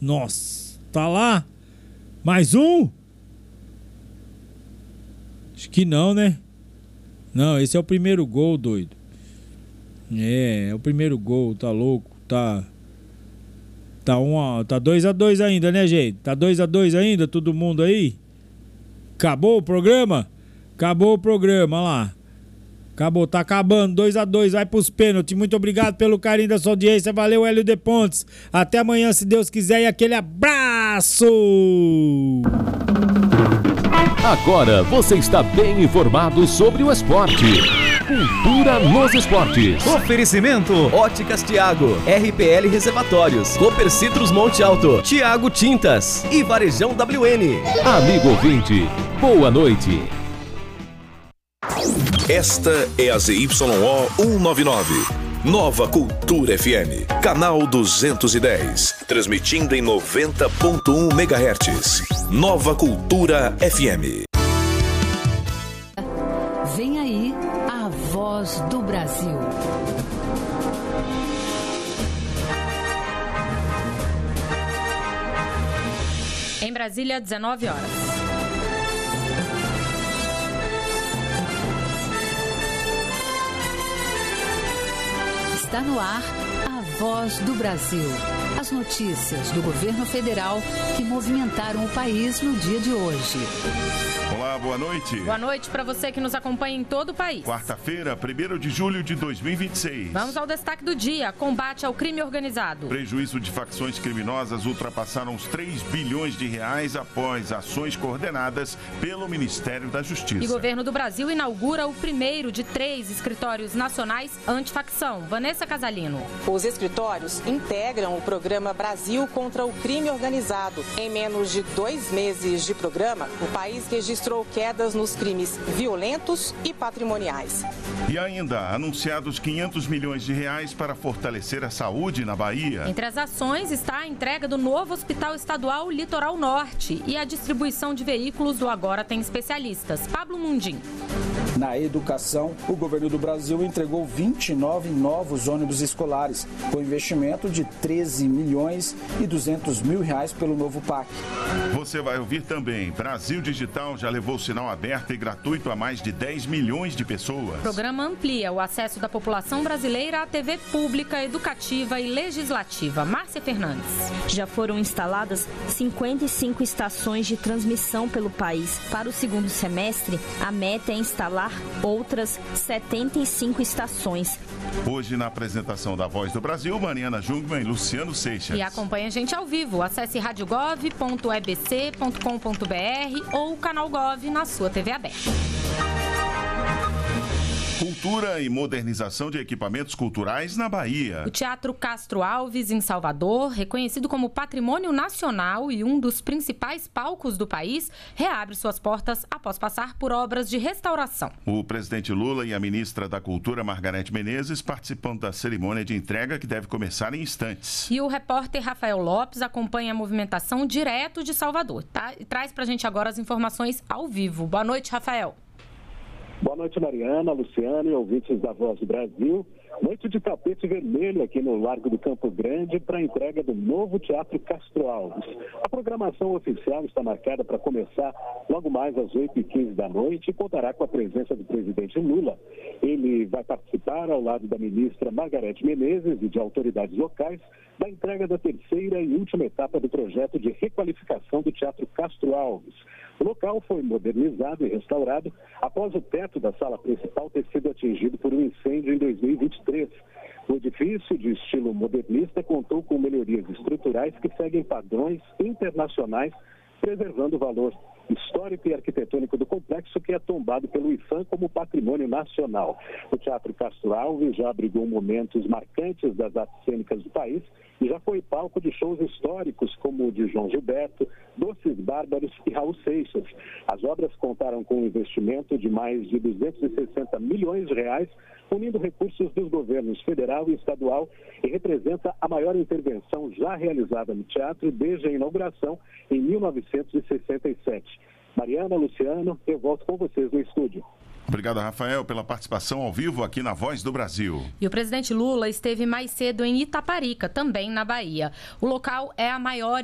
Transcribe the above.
Nossa, tá lá? Mais um? Acho que não, né? Não, esse é o primeiro gol, doido. É o primeiro gol, tá louco, tá 2-2 ainda, né, gente? Tá 2-2 ainda, todo mundo aí? Acabou o programa? Acabou o programa, olha lá. Acabou, tá acabando, 2-2, vai pros pênaltis. Muito obrigado pelo carinho da sua audiência, valeu, Hélio de Pontes. Até amanhã, se Deus quiser, e aquele abraço! Agora você está bem informado sobre o esporte. Cultura nos esportes. Oferecimento: Óticas Tiago, RPL Reservatórios, Cooper Citrus Monte Alto, Tiago Tintas e Varejão WN. Amigo ouvinte, boa noite. Esta é a ZYO 199. Nova Cultura FM, canal 210, transmitindo em 90.1 MHz. Nova Cultura FM. Vem aí a voz do Brasil. Em Brasília, 19 horas. Está no ar a Voz do Brasil. As notícias do governo federal que movimentaram o país no dia de hoje. Olá, boa noite. Boa noite para você que nos acompanha em todo o país. Quarta-feira, 1º de julho de 2026. Vamos ao destaque do dia: combate ao crime organizado. Prejuízo de facções criminosas ultrapassaram os 3 bilhões de reais após ações coordenadas pelo Ministério da Justiça. E o governo do Brasil inaugura o primeiro de 3 escritórios nacionais antifacção. Vanessa Casalino. Os escritórios integram o programa Brasil contra o Crime Organizado. Em menos de 2 meses de programa, o país registrou quedas nos crimes violentos e patrimoniais. E ainda, anunciados 500 milhões de reais para fortalecer a saúde na Bahia. Entre as ações está a entrega do novo Hospital Estadual Litoral Norte e a distribuição de veículos do Agora Tem Especialistas. Pablo Mundim. Na educação, o governo do Brasil entregou 29 novos ônibus escolares, com investimento de 13 milhões e 200 mil reais pelo novo PAC. Você vai ouvir também: Brasil Digital já levou sinal aberto e gratuito a mais de 10 milhões de pessoas. O programa amplia o acesso da população brasileira à TV pública, educativa e legislativa. Márcia Fernandes. Já foram instaladas 55 estações de transmissão pelo país. Para o segundo semestre, a meta é instalar outras 75 estações. Hoje, na apresentação da Voz do Brasil, Mariana Jungmann e Luciano Seixas. E acompanha a gente ao vivo. Acesse radiogov.ebc.com.br ou o canal Gov na sua TV aberta. Cultura e modernização de equipamentos culturais na Bahia. O Teatro Castro Alves, em Salvador, reconhecido como Patrimônio Nacional e um dos principais palcos do país, reabre suas portas após passar por obras de restauração. O presidente Lula e a ministra da Cultura, Margareth Menezes, participam da cerimônia de entrega que deve começar em instantes. E o repórter Rafael Lopes acompanha a movimentação direto de Salvador, tá? E traz pra gente agora as informações ao vivo. Boa noite, Rafael. Boa noite, Mariana, Luciano e ouvintes da Voz do Brasil. Noite de tapete vermelho aqui no Largo do Campo Grande para a entrega do novo Teatro Castro Alves. A programação oficial está marcada para começar logo mais às 8h15 da noite e contará com a presença do presidente Lula. Ele vai participar ao lado da ministra Margareth Menezes e de autoridades locais da entrega da terceira e última etapa do projeto de requalificação do Teatro Castro Alves. O local foi modernizado e restaurado após o teto da sala principal ter sido atingido por um incêndio em 2023. O edifício, de estilo modernista, contou com melhorias estruturais que seguem padrões internacionais, preservando o valor histórico e arquitetônico do complexo, que é tombado pelo IFAM como patrimônio nacional. O Teatro Castro Alves já abrigou momentos marcantes das artes cênicas do país e já foi palco de shows históricos como o de João Gilberto, Doces Bárbaros e Raul Seixas. As obras contaram com um investimento de mais de 260 milhões de reais, unindo recursos dos governos federal e estadual, e representa a maior intervenção já realizada no teatro desde a inauguração em 1967. Mariana, Luciano, eu volto com vocês no estúdio. Obrigado, Rafael, pela participação ao vivo aqui na Voz do Brasil. E o presidente Lula esteve mais cedo em Itaparica, também na Bahia. O local é a maior